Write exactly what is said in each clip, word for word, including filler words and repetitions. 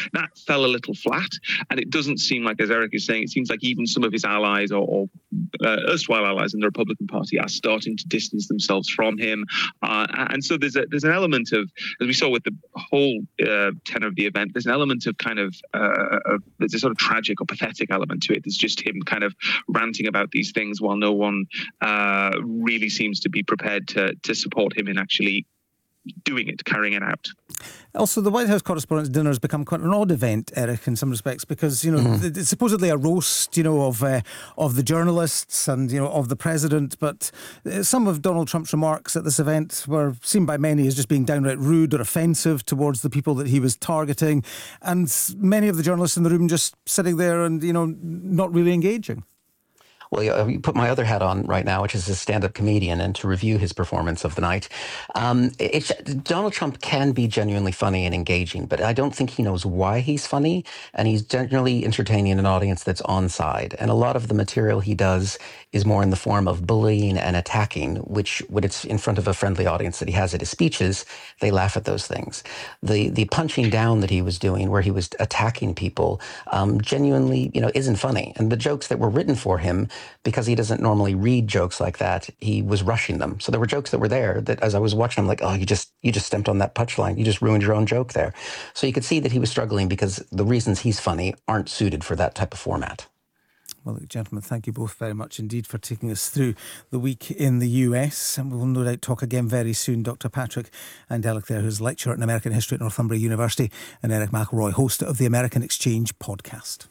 that fell a little flat. And it doesn't seem like, as Eric is saying, it seems like even some of his allies or, or uh, erstwhile allies in the Republican Party are starting to distance themselves from him. Uh, and so there's a, there's an element of, as we saw with the whole uh, tenor of the event, there's an element of kind of, uh, of, there's a sort of tragic or pathetic element to it. There's just him kind of ranting about these things while no one uh, really seems to be prepared to, to support him in actually doing it, carrying it out. Also, the White House Correspondents' Dinner has become quite an odd event, Eric, in some respects, because, you know, mm. it's supposedly a roast, you know, of uh, of the journalists and, you know, of the president, but some of Donald Trump's remarks at this event were seen by many as just being downright rude or offensive towards the people that he was targeting, and many of the journalists in the room just sitting there and, you know, not really engaging. Well, you put my other hat on right now, which is a stand-up comedian, and to review his performance of the night. Um, it's, Donald Trump can be genuinely funny and engaging, but I don't think he knows why he's funny, and he's generally entertaining an audience that's on side. And a lot of the material he does is more in the form of bullying and attacking, which, when it's in front of a friendly audience that he has at his speeches, they laugh at those things. The the punching down that he was doing, where he was attacking people, um, genuinely, you know, isn't funny. And the jokes that were written for him, because he doesn't normally read jokes like that, he was rushing them. So there were jokes that were there that, as I was watching, I'm like, oh, you just you just stepped on that punchline. You just ruined your own joke there. So you could see that he was struggling because the reasons he's funny aren't suited for that type of format. Well, gentlemen, thank you both very much indeed for taking us through the week in the U S. And we will no doubt talk again very soon. Doctor Patrick Andelic there, who's lecturer in American history at Northumbria University, and Eric McElroy, host of the American Exchange podcast.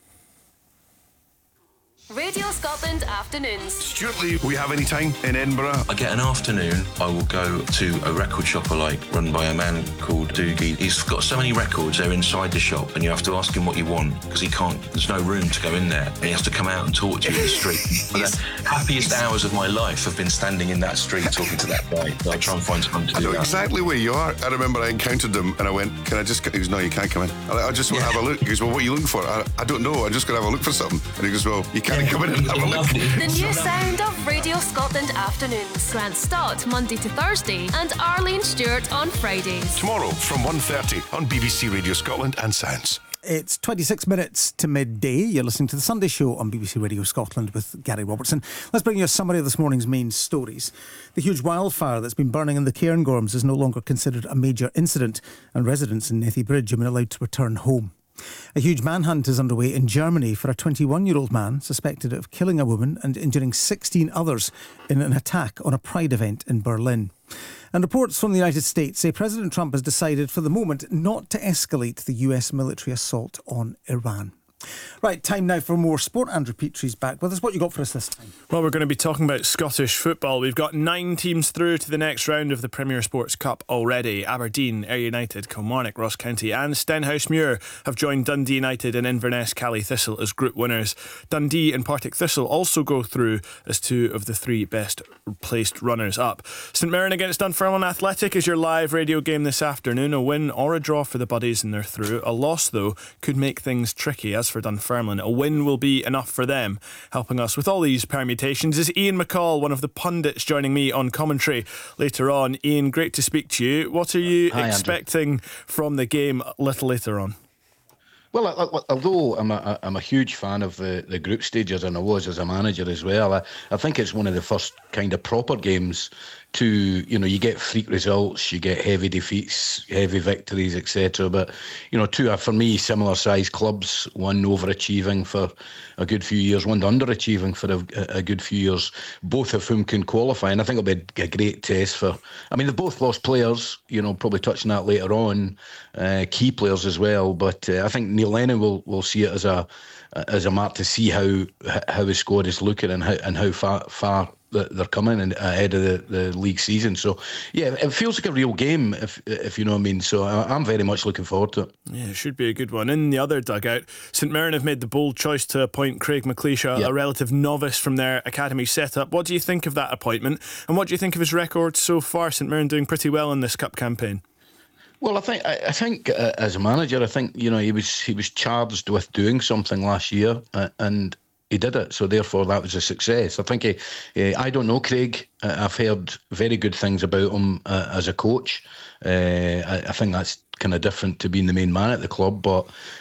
Radio Scotland Afternoons. Stuart Lee, we have any time in Edinburgh? I get an afternoon, I will go to a record shop I like, run by a man called Doogie. He's got so many records, they're inside the shop, and you have to ask him what you want, because he can't, there's no room to go in there, and he has to come out and talk to you in the street. But the happiest hours of my life have been standing in that street talking to that guy. I try and find time to I do know that. exactly where you are. I remember I encountered him, and I went, can I just, he goes, no, you can't come in. I, I just want to Yeah. have a look. He goes, well, what are you looking for? I, I don't know, I'm just going to have a look for something. And he goes, well, you can't Yeah. come in and have a look. The new sound of Radio Scotland Afternoons. Grant Stott, Monday to Thursday, and Arlene Stewart on Fridays. Tomorrow from one thirty on B B C Radio Scotland and Sounds. It's twenty-six minutes to midday. You're listening to The Sunday Show on B B C Radio Scotland with Gary Robertson. Let's bring you a summary of this morning's main stories. The huge wildfire that's been burning in the Cairngorms is no longer considered a major incident, and residents in Nethy Bridge have been allowed to return home. A huge manhunt is underway in Germany for a twenty-one-year-old man suspected of killing a woman and injuring sixteen others in an attack on a Pride event in Berlin. And reports from the United States say President Trump has decided for the moment not to escalate the U S military assault on Iran. Right, time now for more sport. Andrew Petrie's back with us. What you got for us this time? Well, we're going to be talking about Scottish football. We've got nine teams through to the next round of the Premier Sports Cup already. Aberdeen, Ayr United, Kilmarnock, Ross County and Stenhousemuir have joined Dundee United and Inverness Cally Thistle as group winners. Dundee and Partick Thistle also go through as two of the three best placed runners up. St Mirren against Dunfermline Athletic is your live radio game this afternoon. A win or a draw for the Buddies and they're through. A loss, though, could make things tricky. As for Dunfermline, a win will be enough for them. Helping us with all these permutations is Ian McCall, one of the pundits joining me on commentary later on. Ian, great to speak to you. What are you Hi, expecting Andrew. from the game a little later on? Well, although I'm a, I'm a huge fan of the, the group stages, and I was as a manager as well, I, I think it's one of the first kind of proper games to, you know, you get freak results, you get heavy defeats, heavy victories, et cetera. But, you know, two are, for me, similar sized clubs, one overachieving for a good few years, one underachieving for a, a good few years, both of whom can qualify. And I think it'll be a great test for, I mean, they've both lost players, you know, probably touching that later on, uh, key players as well. But uh, I think Neil Lennon will, will see it as a as a mark to see how how his squad is looking and how and how far far they're coming and ahead of the, the league season. So yeah, it feels like a real game, if if you know what I mean. So I'm very much looking forward to it. Yeah, it should be a good one. In the other dugout, St Mirren have made the bold choice to appoint Craig McLeish, yeah. a relative novice from their academy setup. What do you think of that appointment, and what do you think of his record so far? St Mirren doing pretty well in this cup campaign. Well, I think I, I think uh, as a manager, I think you know he was he was charged with doing something last year, uh, and he did it. So therefore, that was a success. I think he, uh, I don't know Craig. Uh, I've heard very good things about him uh, as a coach. Uh, I, I think that's kind of different to being the main man at the club, but